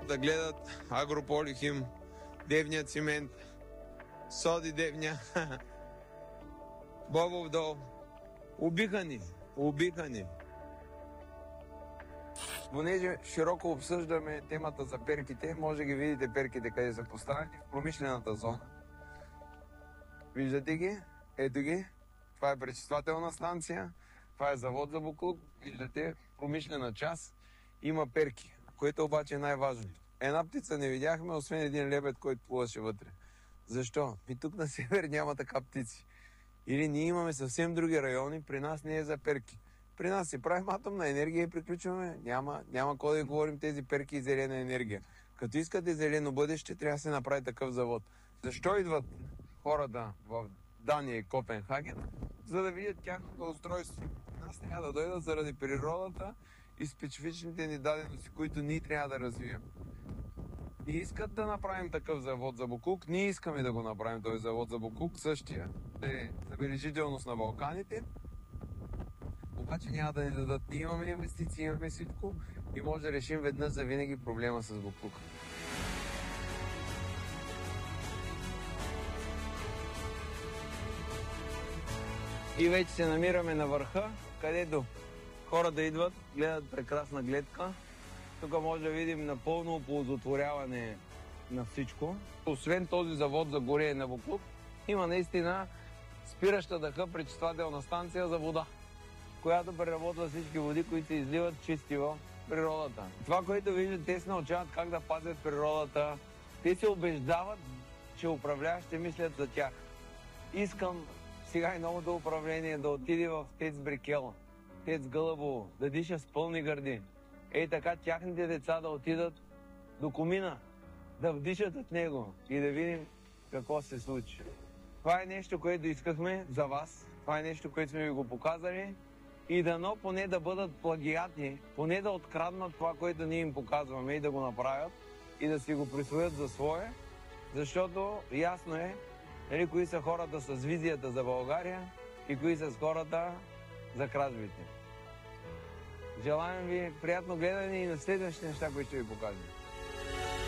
да гледат Агрополихим, Девния цимент, Соди Девния, Бобов дол. Убиха ни. Понеже широко обсъждаме темата за перките, може да ги видите перките къде са поставени в промишлената зона. Виждате ги? Ето ги. Това е пречиствателна станция, това е завод за боклук. Виждате, промишлена част има перки, което обаче е най-важното. Една птица не видяхме, освен един лебед, който плуваше вътре. Защо? Тук на север няма така птици. Или ние имаме съвсем други райони, при нас не е за перки. При нас си правим атомна енергия и приключваме. Няма кой да говорим тези перки и зелена енергия. Като искате зелено бъдеще, трябва да се направи такъв завод. Защо идват хората в Дания и Копенхаген? За да видят тяхното устройство. Нас трябва да дойдат заради природата и специфичните ни дадености, които ние трябва да развием. И искат да направим такъв завод за боклук. Ние искаме да го направим този завод за боклук. Същия е забележителност на Балканите. Обаче няма да ни дадат. Ние имаме инвестиции, имаме всичко и може да решим веднъж за винаги проблема с боклука. И вече се намираме на върха, където хората идват, гледат прекрасна гледка. Тук може да видим напълно оползотворяване на всичко. Освен този завод за горене на боклук, има наистина спираща дъха пречиствателна станция за вода, която преработва всички води, които се изливат чисти в природата. Това, което виждат, те се научават как да пазят природата. Те се убеждават, че управляващите мислят за тях. Искам сега и новото управление да отиде в ТЕЦ Брикел, ТЕЦ Гълъбово, да диша с пълни гърди. Ей така тяхните деца да отидат до комина, да вдишат от него и да видим какво се случи. Това е нещо, което искахме за вас. Това е нещо, което сме ви го показали. И дано поне да бъдат плагиатни, поне да откраднат това, което ние им показваме и да го направят и да си го присвоят за свое, защото ясно е кои са хората с визията за България и кои са хората за кражбите. Желаем ви приятно гледане и на следващите неща, които ще ви покажем.